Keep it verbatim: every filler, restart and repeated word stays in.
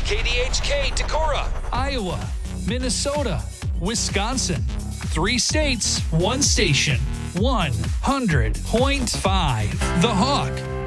K D H K, Decorah. Iowa, Minnesota, Wisconsin. Three states, one station. one hundred point five The Hawk.